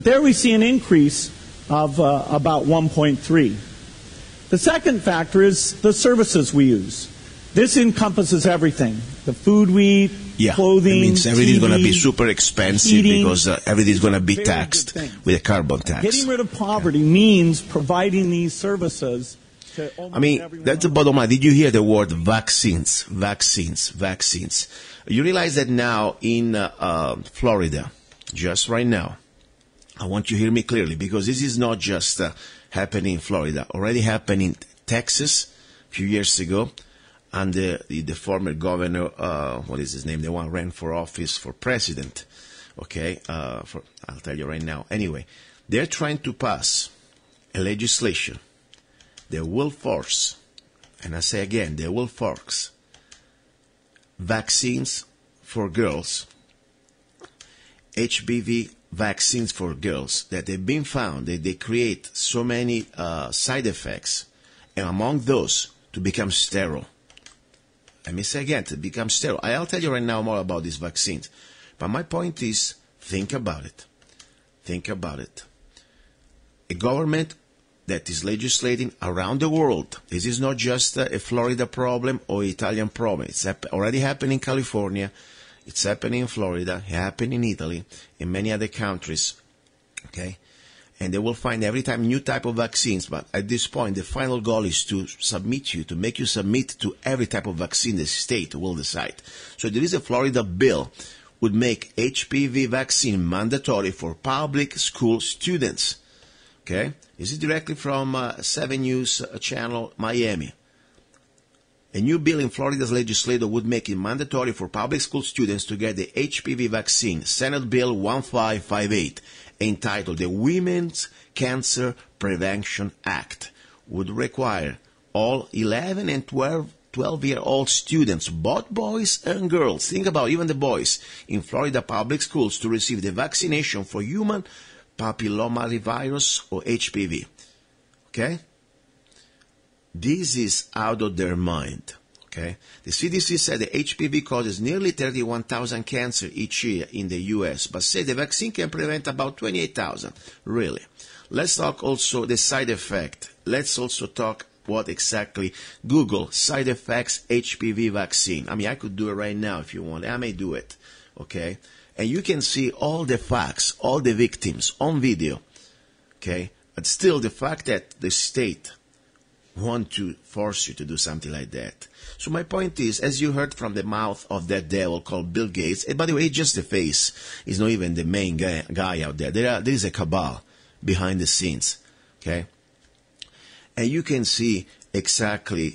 There we see an increase of about 1.3. The second factor is the services we use. This encompasses everything. The food we eat, clothing, it means everything's going to be TV, super expensive heating, because everything's going to be very taxed good thing. with a carbon tax. Getting rid of poverty means providing these services to almost everyone. That's the bottom line. Did you hear the word vaccines? Vaccines, vaccines. You realize that now in Florida, just right now, I want you to hear me clearly because this is not just happening in Florida. Already happened in Texas a few years ago. And the former governor, what is his name? The one who ran for office for president. Okay, I'll tell you right now. Anyway, they're trying to pass a legislation that will force, and I say again, they will force vaccines for girls, HPV vaccines for girls, that they've been found that they create so many side effects, and among those, to become sterile. Let me say again, to become sterile. I'll tell you right now more about these vaccines. But my point is, think about it. Think about it. A government that is legislating around the world. This is not just a Florida problem or Italian problem. It's already happening in California. It's happening in Florida. Happening in Italy. In many other countries. Okay? And they will find every time new type of vaccines. But at this point, the final goal is to make you submit to every type of vaccine the state will decide. So there is a Florida bill would make HPV vaccine mandatory for public school students. Okay? This is directly from 7 News channel, Miami. A new bill in Florida's legislature would make it mandatory for public school students to get the HPV vaccine. Senate Bill 1558. Entitled the Women's Cancer Prevention Act, would require all 11 and 12-year-old students, both boys and girls, think about even the boys, in Florida public schools to receive the vaccination for human papillomavirus or HPV. Okay? This is out of their mind. Okay? The CDC said the HPV causes nearly 31,000 cancer each year in the U.S., but say the vaccine can prevent about 28,000. Really. Let's talk also the side effect. Let's also talk what exactly Google side effects HPV vaccine. I mean, I could do it right now if you want. I may do it. Okay? And you can see all the facts, all the victims on video. Okay? But still, the fact that the state want to force you to do something like that. So my point is, as you heard from the mouth of that devil called Bill Gates, and by the way, it's just the face. He's not even the main guy out there. There is a cabal behind the scenes. Okay? And you can see exactly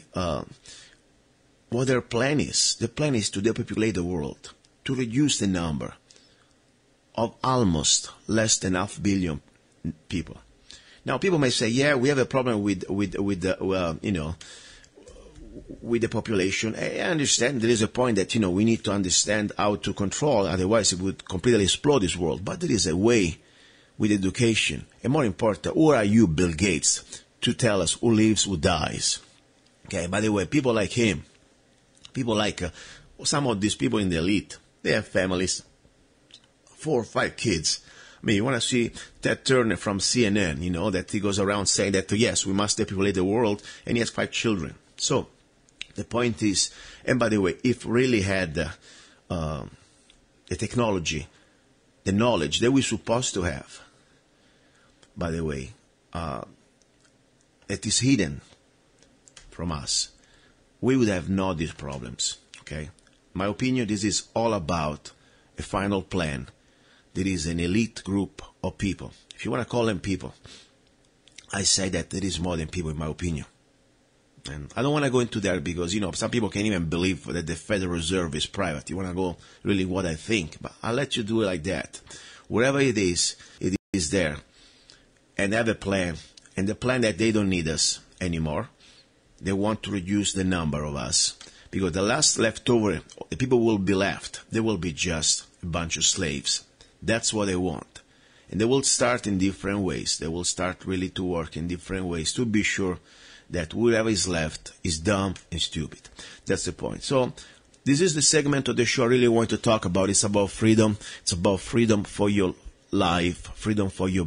what their plan is. The plan is to depopulate the world, to reduce the number of almost less than 500 million people. Now, people may say, yeah, we have a problem with the population. I understand there is a point that, we need to understand how to control, otherwise it would completely explode this world. But there is a way with education. And more important, who are you, Bill Gates, to tell us who lives, who dies? Okay, by the way, people like him, people like some of these people in the elite, they have families, 4 or 5 kids. I mean, you want to see Ted Turner from CNN, that he goes around saying that, yes, we must depopulate the world, and he has 5 children. So, the point is, and by the way, if really had the technology, the knowledge that we're supposed to have, by the way, that is hidden from us, we would have no these problems, okay? My opinion, this is all about a final plan. There is an elite group of people. If you want to call them people, I say that there is more than people, in my opinion. And I don't want to go into that because, some people can't even believe that the Federal Reserve is private. You want to go really what I think. But I'll let you do it like that. Wherever it is there. And have a plan. And the plan that they don't need us anymore. They want to reduce the number of us. Because the last leftover, the people will be left. They will be just a bunch of slaves. That's what they want. And they will start in different ways. They will start really to work in different ways to be sure that whoever is left is dumb and stupid. That's the point. So this is the segment of the show I really want to talk about. It's about freedom. It's about freedom for your life, freedom for your